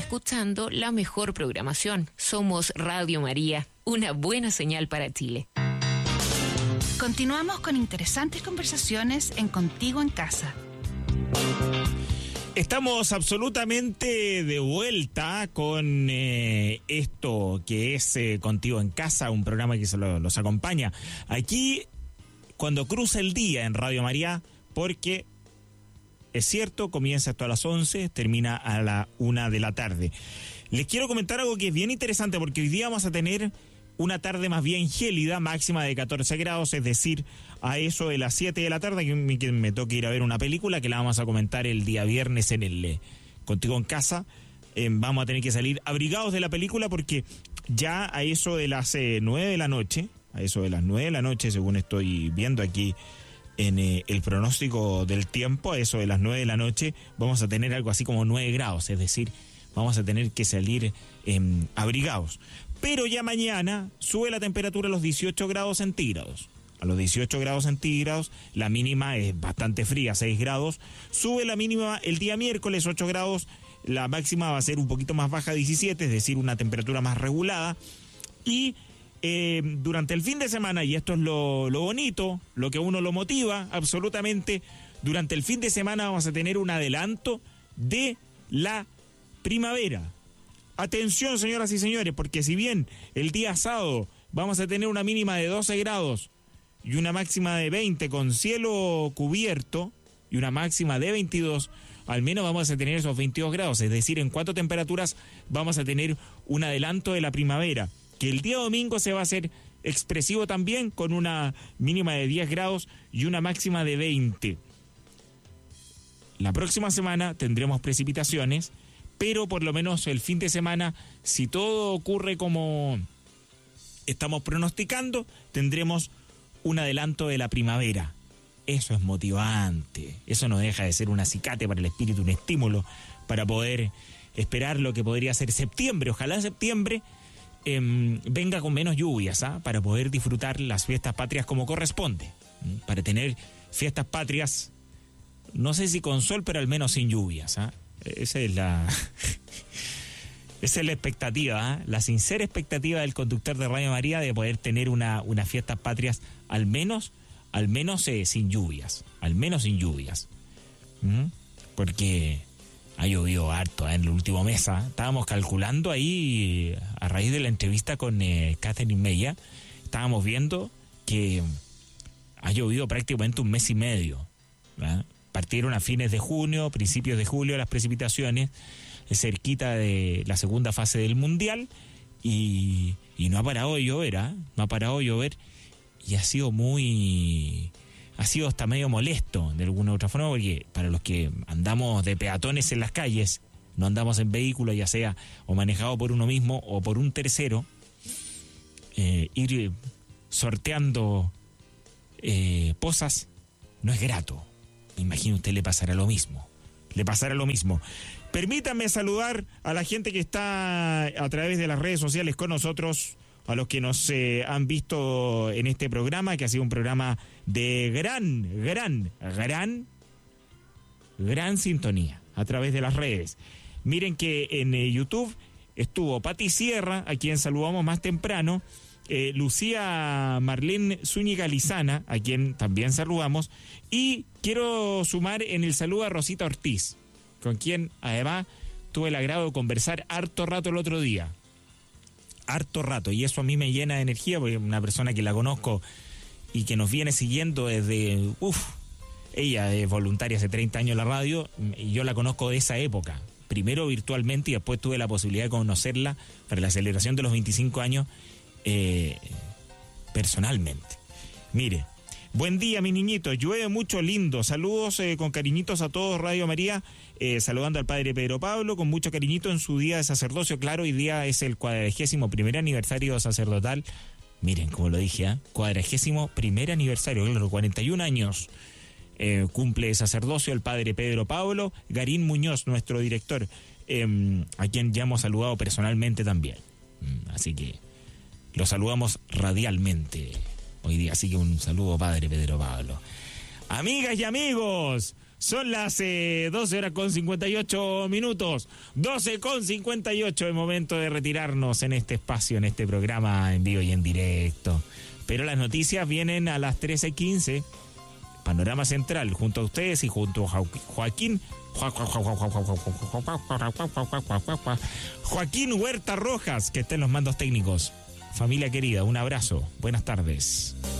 escuchando la mejor programación. Somos Radio María, una buena señal para Chile. Continuamos con interesantes conversaciones en Contigo en Casa. Estamos absolutamente de vuelta con esto que es Contigo en Casa, un programa que los acompaña aquí cuando cruza el día en Radio María, porque es cierto, comienza esto a las 11, termina a la 1 de la tarde. Les quiero comentar algo que es bien interesante, porque hoy día vamos a tener una tarde más bien gélida, máxima de 14 grados, es decir, a eso de las 7 de la tarde, que me toca ir a ver una película que la vamos a comentar el día viernes en el Contigo en Casa. Vamos a tener que salir abrigados de la película porque ya a eso de las 9 de la noche, según estoy viendo aquí en el pronóstico del tiempo, a eso de las 9 de la noche, vamos a tener algo así como 9 grados, es decir, vamos a tener que salir abrigados. Pero ya mañana sube la temperatura a los 18 grados centígrados. A los 18 grados centígrados, la mínima es bastante fría, 6 grados. Sube la mínima el día miércoles, 8 grados. La máxima va a ser un poquito más baja, 17, es decir, una temperatura más regulada. Y durante el fin de semana, y esto es lo bonito, lo que a uno lo motiva absolutamente, durante el fin de semana vamos a tener un adelanto de la primavera. Atención, señoras y señores, porque si bien el día sábado vamos a tener una mínima de 12 grados y una máxima de 20 con cielo cubierto y una máxima de 22, al menos vamos a tener esos 22 grados, es decir, en 4 temperaturas vamos a tener un adelanto de la primavera, que el día domingo se va a hacer expresivo también con una mínima de 10 grados y una máxima de 20. La próxima semana tendremos precipitaciones, pero por lo menos el fin de semana, si todo ocurre como estamos pronosticando, tendremos un adelanto de la primavera. Eso es motivante, eso no deja de ser un acicate para el espíritu, un estímulo para poder esperar lo que podría ser septiembre. Ojalá septiembre venga con menos lluvias, para poder disfrutar las fiestas patrias como corresponde, para tener fiestas patrias, no sé si con sol, pero al menos sin lluvias, Esa es la expectativa, la sincera expectativa del conductor de Radio María de poder tener unas fiestas patrias al menos sin lluvias, porque ha llovido harto en el último mes. Estábamos calculando ahí, a raíz de la entrevista con Catherine Mella, estábamos viendo que ha llovido prácticamente un mes y medio, ¿verdad? Partieron a fines de junio, principios de julio las precipitaciones, cerquita de la segunda fase del Mundial, y no ha parado de llover, y ha sido hasta medio molesto de alguna u otra forma, porque para los que andamos de peatones en las calles, no andamos en vehículos, ya sea o manejado por uno mismo o por un tercero, ir sorteando pozas no es grato. Me imagino a usted le pasará lo mismo. Permítanme saludar a la gente que está a través de las redes sociales con nosotros, a los que nos han visto en este programa, que ha sido un programa de gran sintonía a través de las redes. Miren que en YouTube estuvo Pati Sierra, a quien saludamos más temprano, Lucía Marlene Zúñiga Lizana, a quien también saludamos, y quiero sumar en el saludo a Rosita Ortiz, con quien además tuve el agrado de conversar harto rato el otro día, y eso a mí me llena de energía, porque es una persona que la conozco y que nos viene siguiendo desde, ella es voluntaria hace 30 años en la radio, y yo la conozco de esa época, primero virtualmente y después tuve la posibilidad de conocerla para la celebración de los 25 años personalmente. Mire, buen día, mi niñito, llueve mucho, lindo, saludos con cariñitos a todos, Radio María, saludando al padre Pedro Pablo con mucho cariñito en su día de sacerdocio. Claro, hoy día es el 41º aniversario sacerdotal. Miren, como lo dije, 41º aniversario, claro, 41 años cumple de sacerdocio el padre Pedro Pablo. Garín Muñoz, nuestro director, a quien ya hemos saludado personalmente también, así que lo saludamos radialmente hoy día, así que un saludo, padre Pedro Pablo. Amigas y amigos, Son las 12 horas con 58 minutos. 12 con 58, es momento de retirarnos en este espacio, en este programa en vivo y en directo. Pero las noticias vienen a las 13:15. Panorama Central, junto a ustedes y junto a Joaquín Huerta Rojas, que está en los mandos técnicos. Familia querida, un abrazo. Buenas tardes.